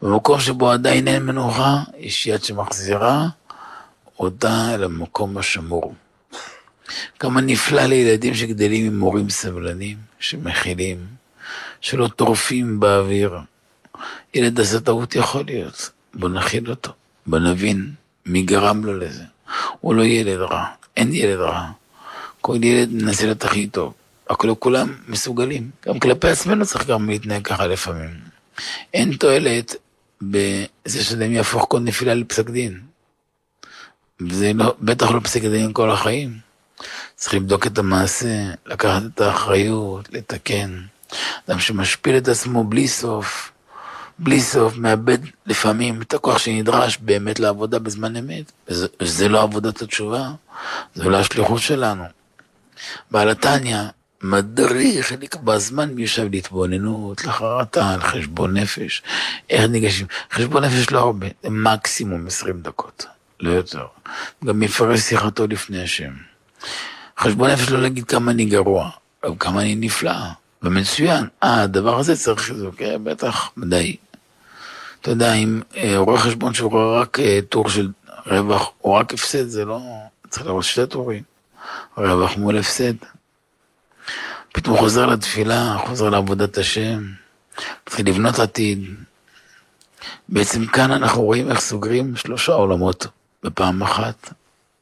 במקום שבו עדיין אין מנוחה, יש יד שמחזירה אותה אל המקום השמור. כמה נפלא לילדים שגדלים עם מורים סבלנים, שמכילים, שלא טורפים באוויר. ילד עשה טעות יכול להיות, בוא נכיל אותו, בוא נבין מי גרם לו לזה. הוא לא ילד רע, אין ילד רע. כל ילד מנסה להיות הכי טוב, אבל כולם מסוגלים. גם כלפי עצמנו צריך גם להתנהג ככה לפעמים. אין תועלת בזה שאדם יהפוך כל נפילה לפסק דין. וזה לא, בטח לא פסק דין כל החיים. צריך לבדוק את המעשה, לקחת את האחריות, לתקן. אדם שמשפיל את עצמו בלי סוף, מאבד לפעמים את הכוח שנדרש באמת לעבודה בזמן אמת. וזה לא עבודת התשובה, זה לא השליחות שלנו. בעל התניא מדריך לקבוע זמן מיושב להתבוננות, לחרטה, על חשבון נפש. איך ניגשים? חשבון נפש לא הרבה, זה מקסימום 20 דקות, לא יותר. גם מפרש שיחתו לפני השם. חשבון נפש לא להגיד כמה אני גרוע, אבל כמה אני נפלא, ומצוין. הדבר הזה צריך חיזוק, בטח, מדעי. אתה יודע, אם רואה חשבון שהוא רואה רק טור של רווח, או רק הפסד, זה לא, צריך לראות שתי טורים. רווח מול הפסד. פתאום חוזר לתפילה, חוזר לעבודת השם, מתחיל לבנות עתיד. בעצם כאן אנחנו רואים איך סוגרים 3 עולמות בפעם אחת.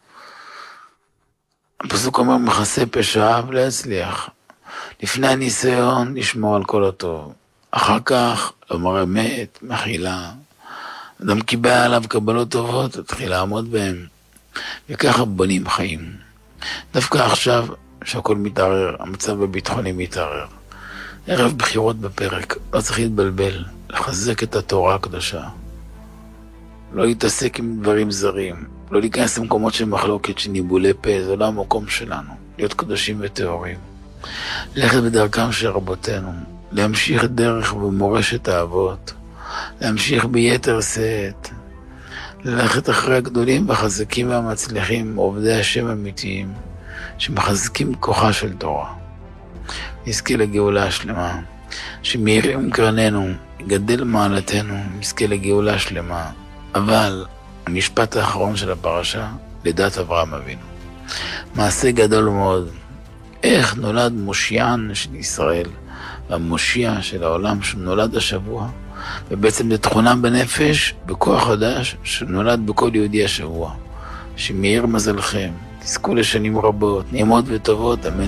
הפסוק אומר, מכסה פשעיו להצליח. לפני הניסיון לשמור על כל הטוב. אחר כך, לומר אמת, מחילה. אדם קיבל עליו קבלות טובות, תתחיל לעמוד בהם. וככה בונים חיים. דווקא עכשיו שהכל מתערער, המצב הביטחוני מתערער. ערב בחירות בפרק, לא צריך להתבלבל, לחזק את התורה הקדושה. לא להתעסק עם דברים זרים, לא להיכנס למקומות של מחלוקת, שניבולי פה, זה לא המקום שלנו. להיות קדושים וטהורים. ללכת בדרכם של רבותינו, להמשיך דרך ומורשת האבות, להמשיך ביתר שאת, ללכת אחרי הגדולים והחזקים והמצליחים, עובדי השם אמיתיים, שמחזקים כוחה של תורה. נזכה לגאולה השלמה, שמאירים קרננו, גדל מעלתנו, נזכה לגאולה השלמה. אבל המשפט האחרון של הפרשה, לידת אברהם אבינו. מעשה גדול מאוד. איך נולד מושיען של ישראל, והמושיע של העולם שנולד השבוע, ובעצם זה תכונה בנפש, בכוח חדש, שנולד בכל יהודי השבוע. שמאיר מזלכם, תזכו לשנים רבות, נעימות וטובות, אמן.